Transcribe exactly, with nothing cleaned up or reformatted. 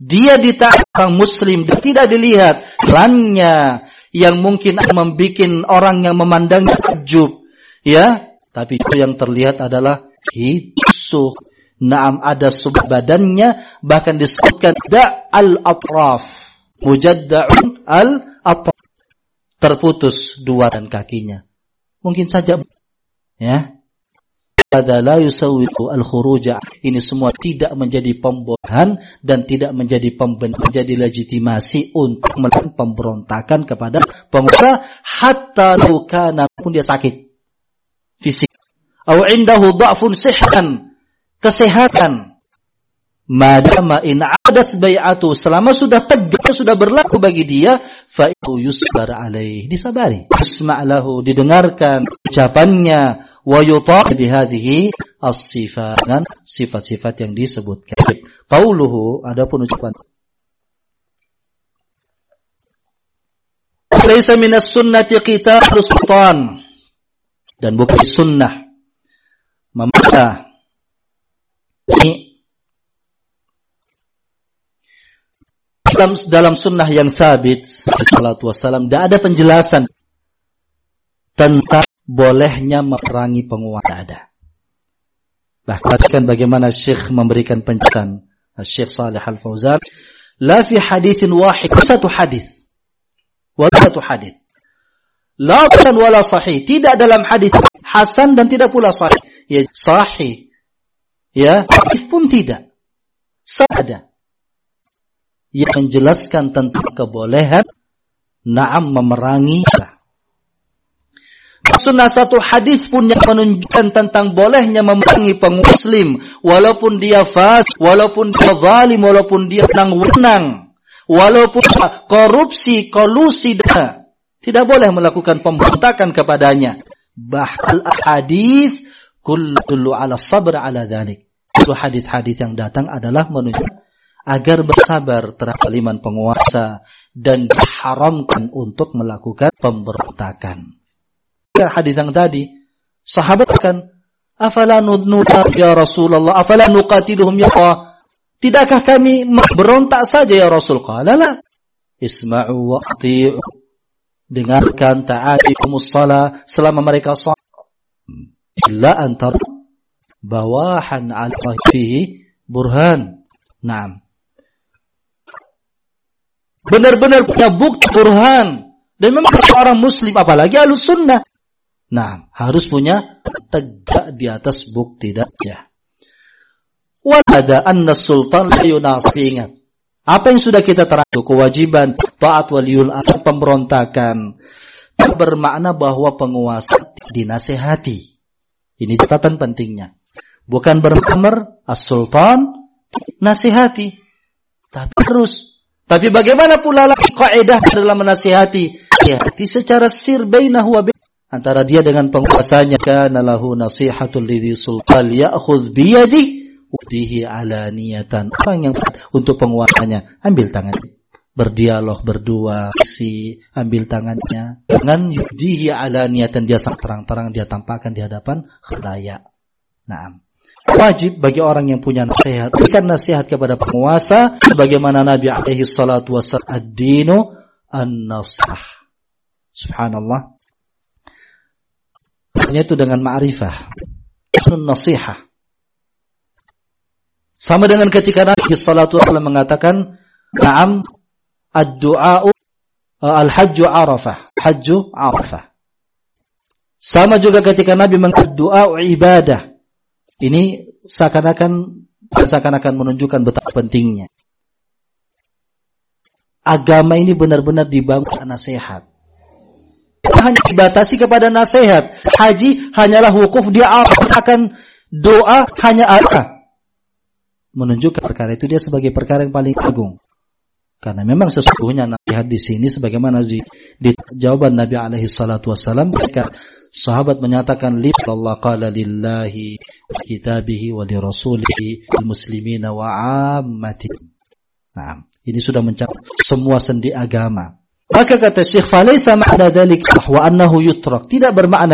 dia ditaati orang muslim dan tidak dilihat lannya yang mungkin membuat orang yang memandangnya takjub, ya, tapi itu yang terlihat adalah hidsuh. Naam, ada sub badannya, bahkan disebutkan da' al-atraf, mujadda'un al-atraf, terputus dua dan kakinya. Mungkin saja, ya. Hadza la yusawwiqu al-khuruja. Ini semua tidak menjadi pembolehan dan tidak menjadi pemben menjadi legitimasi untuk melakukan pemberontakan kepada penguasa hatta law kana pun dia sakit fisik atau indahu dha'fun sihhan, kesehatan. Madama in adat bai'atu, selama sudah tegak, sudah berlaku bagi dia, fa yusbar alaih, disabari, isma' lahu, didengarkan ucapannya, wa yuta' bihadhihi as-sifat, dengan sifat-sifat yang disebutkan. Qauluhu, adapun ucapan laisa minas sunnati qitalus sultan, dan bukan sunnah memaksa. Ini dalam, dalam sunnah yang sabit sallallahu wassalam tidak ada penjelasan tentang bolehnya memerangi penguasa. Ada. Bahkan bagaimana Syekh memberikan penjelasan, Syekh Shalih Al-Fauzan, la fi haditsin wahid, satu hadis, wa satu hadis, la hasan wala sahih, tidak dalam hadis hasan dan tidak pula sahih. Ya sahih, ya hadis pun tidak. Ada yang menjelaskan tentang kebolehan na'am memerangi. Sunnah satu hadis pun yang menunjukkan tentang bolehnya memerangi pengmuslim, walaupun dia fasik, walaupun dia zalim, walaupun dia wenang, walaupun korupsi, kolusi, dan tidak boleh melakukan pemberontakan kepadanya. Bahkan hadis kullu ala sabr ala dzalik. Itu hadis-hadis yang datang adalah menunjukkan agar bersabar terhadap zaliman penguasa dan diharamkan untuk melakukan pemberontakan. Hadis yang tadi, sahabat akan, afala nuqatil ya Rasulullah, afala nuqatiluhum ya Allah, tidakkah kami berontak saja ya Rasul? Qala la, isma'u wa ati'u, dengarkan, ta'ati musallah selama mereka salat, la antar bawahan ala fihi burhan. Naam, benar-benar punya bukti burhan, dan memang orang muslim apalagi ahlus sunnah, nah harus punya tegak di atas bukti dan ya. Wa ada anna sultan la yunasif, ingat apa yang sudah kita terangkan, kewajiban taat waliul amr, pemberontakan bermakna bahwa penguasa dinasihati. Ini catatan pentingnya, bukan bermakna as-sultan nasihati, tapi terus. Tapi bagaimana pula kaidah dalam menasihati? Ya, secara sir bainahu wa bain, antara dia dengan penguasanya. Kana lahu nasihatul lidhi sultan ya'khudh bi yadihi udihi alaniyatan. Orang yang untuk penguasanya, ambil tangannya, berdialog berdua, si ambil tangannya dengan yudihi alaniyatan, dia sangat terang-terang dia tampakkan di hadapan khalayak. Naam. Wajib bagi orang yang punya nasihat, berikan nasihat kepada penguasa sebagaimana Nabi alaihi salatu wassalam, ad-dinu an-nasah. Subhanallah. Hanya itu dengan ma'rifah, an-nasihah. Sama dengan ketika Nabi sallallahu alaihi wasallam mengatakan, "Na'am, ad-du'a'u al-hajju arafah." Hajju arafah. Sama juga ketika Nabi mengatakan du'a'u ibadah. Ini seakan-akan seakan-akan menunjukkan betapa pentingnya. Agama ini benar-benar dibangun nasihat. Hanya dibatasi kepada nasihat. Haji hanyalah wukuf, dia akan doa hanya apa? Menunjukkan perkara itu dia sebagai perkara yang paling agung. Karena memang sesungguhnya nasihat di sini sebagaimana di, di jawaban Nabi alaihi salatu wasallam ketika sahabat menyatakan li Allah qala lillahi wa kitabihi wa li rasulihi al muslimina wa ammati. Nah, ini sudah mencakup semua sendi agama. Maka kata Syekh, falaisa ma'na dzalik wa annahu yutrak, tidak bermakna